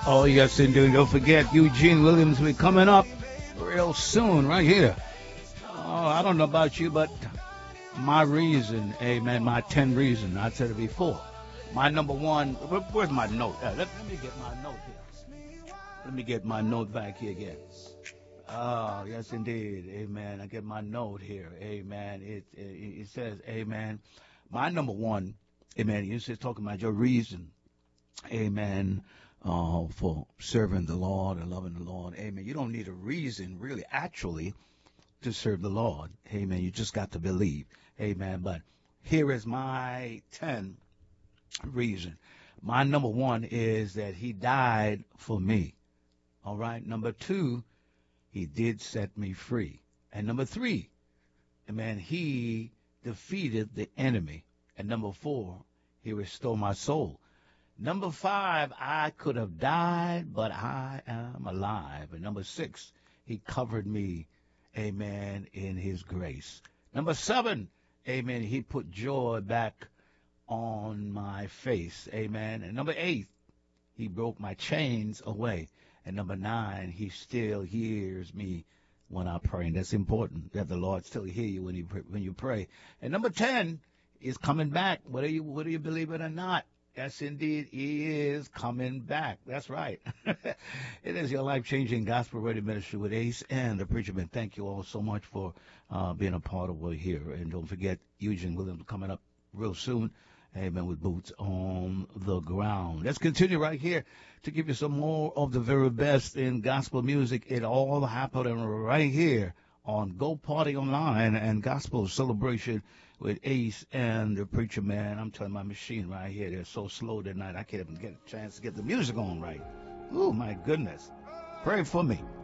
Oh, yes, indeed. Don't forget, Eugene Williams will be coming up real soon, right here. Oh, I don't know about you, but my reason, amen, my 10 reasons, I said it before. My number one, where's my note? Let me get my note here. Let me get my note back here again. Oh, yes, indeed. Amen. I get my note here. Amen. It says, amen. My number one, amen, you're just talking about your reason. Amen. For serving the Lord and loving the Lord. Amen. You don't need a reason, really, actually, to serve the Lord. Amen. You just got to believe. Amen. But here is my 10 reason. My number one is that he died for me. All right. Number two, he did set me free. And number three, amen, he defeated the enemy. And number four, he restored my soul. Number five, I could have died, but I am alive. And number six, he covered me, amen, in his grace. Number seven, amen, he put joy back on my face, amen. And number eight, he broke my chains away. And number nine, he still hears me when I pray. And that's important, that the Lord still hear you when you pray. And number 10 is coming back, whether you believe it or not. Yes, indeed, he is coming back. That's right. It is your life-changing gospel radio ministry with Ace and the Preacher Man. Thank you all so much for being a part of what here. And don't forget, Eugene Williams coming up real soon. Amen, with boots on the ground. Let's continue right here to give you some more of the very best in gospel music. It all happening right here on Go Party Online and Gospel Celebration with Ace and the Preacher Man. I'm telling my machine right here, they're so slow tonight, I can't even get a chance to get the music on right. Oh, my goodness. Pray for me.